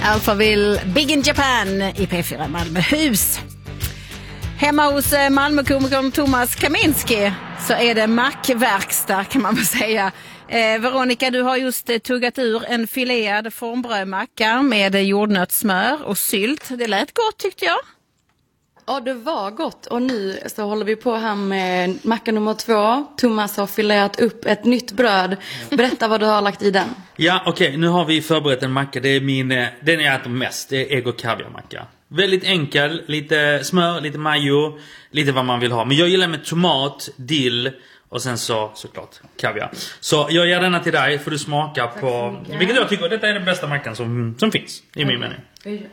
Alphaville, Big in Japan i P4 Malmöhus. Hemma hos Malmökomikern Thomas Kaminski så är det mackverkstad kan man väl säga. Veronica, du har just tuggat ur en filerad formbrödmacka med jordnötssmör och sylt. Det lät gott tyckte jag. Ja, det var gott. Och nu så håller vi på här med macka nummer 2. Thomas har filerat upp ett nytt bröd. Berätta vad du har lagt i den. Ja, okej. Nu har vi förberett en macka. Det är den jag äter mest. Det är ägg- och kaviarmacka. Väldigt enkel. Lite smör, lite majo. Lite vad man vill ha. Men jag gillar med tomat, dill och sen såklart kaviar. Så jag ger denna till dig. Får du smaka på... Vilket jag tycker detta är den bästa mackan som finns. I min mening.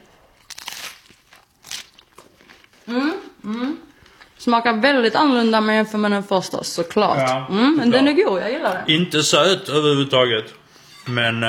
Smakar väldigt annorlunda med jämfört med den första, såklart. Ja, men den är god, jag gillar det. Inte söt överhuvudtaget. Men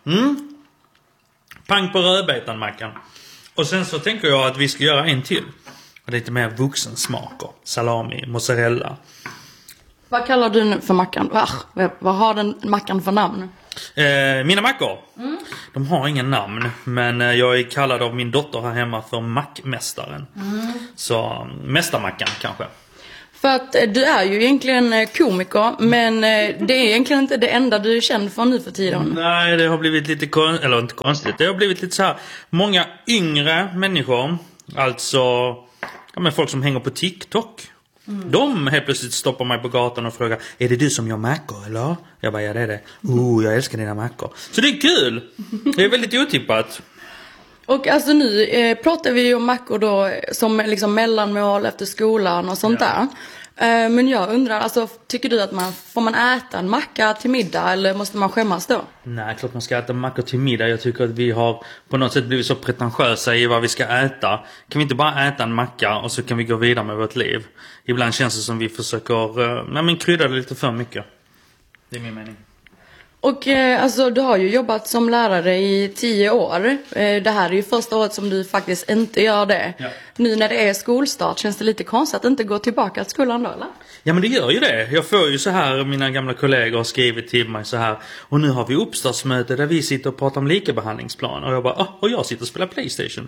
pang på rödbetan mackan. Och sen så tänker jag att vi ska göra en till. Lite mer vuxen smaker. Salami, mozzarella. Vad kallar du nu för mackan? Vad har den mackan för namn? Mina mackor? De har ingen namn. Men jag är kallad av min dotter här hemma för mackmästaren. Så mästarmackan kanske. För att du är ju egentligen komiker. Men det är egentligen inte det enda du är känd för nu för tiden. Nej, det har blivit lite eller inte konstigt. Det har blivit lite så här. Många yngre människor. Alltså men folk som hänger på TikTok. De helt plötsligt stoppar mig på gatan och frågar: är det du som gör mackor eller? Jag bara, ja det är det. Jag älskar dina mackor. Så det är kul. Det är väldigt otippat. Och alltså nu pratar vi ju om mackor då som liksom mellanmål efter skolan och sånt där. Men jag undrar, alltså tycker du att får man äta en macka till middag eller måste man skämmas då? Nej, klart man ska äta mackor till middag. Jag tycker att vi har på något sätt blivit så pretentiösa i vad vi ska äta. Kan vi inte bara äta en macka och så kan vi gå vidare med vårt liv? Ibland känns det som vi försöker krydda det lite för mycket. Det är min mening. Och alltså du har ju jobbat som lärare i 10 år. Det här är ju första året som du faktiskt inte gör det. Ja. Nu när det är skolstart känns det lite konstigt att inte gå tillbaka till skolan då, eller? Ja men det gör ju det. Jag får ju så här, mina gamla kollegor har skrivit till mig så här. Och nu har vi uppstartsmöte där vi sitter och pratar om likabehandlingsplan. Och jag bara, och jag sitter och spelar PlayStation.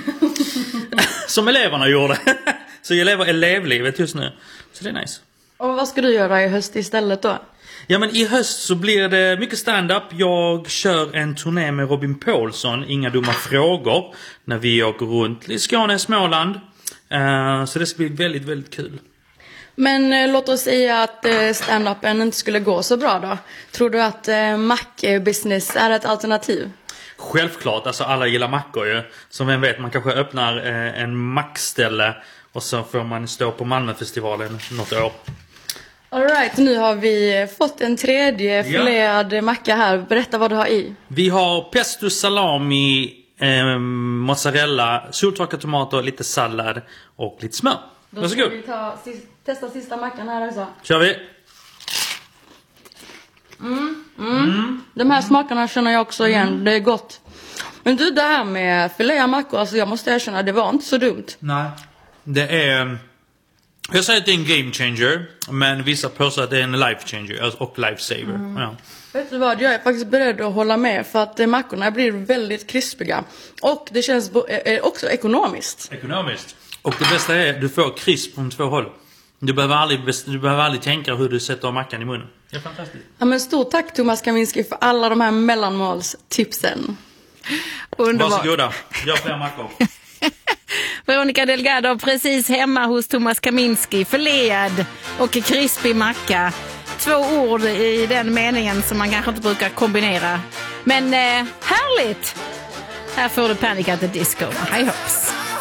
Som eleverna gjorde. Så jag lever elevlivet just nu. Så det är nice. Och vad ska du göra i höst istället då? Ja men i höst så blir det mycket stand-up. Jag kör en turné med Robin Paulsson, Inga dumma frågor, när vi åker runt i Skåne, Småland. Så det ska bli väldigt, väldigt kul. Men låt oss säga att stand-upen inte skulle gå så bra då. Tror du att mack-business är ett alternativ? Självklart, alltså alla gillar mackor ju. Som vem vet, man kanske öppnar en mackställe och så får man stå på Malmöfestivalen något år. Alright, nu har vi fått en tredje filerad macka här. Berätta vad du har i. Vi har pesto, salami, mozzarella, soltorkade tomater, lite sallad och lite smör. Varsågod. Då ska vi testa sista mackan här också. Kör vi. De här smakerna känner jag också igen. Det är gott. Men du, det här med filéa mackor, alltså jag måste erkänna, det var inte så dumt. Nej. Det är... Jag säger att det är en game changer, men vissa påstår att det är en life changer och lifesaver. Ja. Vet du vad, jag är faktiskt beredd att hålla med för att mackorna blir väldigt krispiga. Och det känns också ekonomiskt. Ekonomiskt. Och det bästa är att du får krisp från 2 håll. Du behöver aldrig tänka hur du sätter mackan i munnen. Det är fantastiskt. Ja, men stort tack Thomas Kaminski för alla de här mellanmålstipsen. Underbart. Varsågoda, gör fler mackor. Veronica Delgado precis hemma hos Thomas Kaminski. Förlead och krispig macka. 2 ord i den meningen som man kanske inte brukar kombinera. Men härligt! Här får du Panic at the Disco. Hej hopps!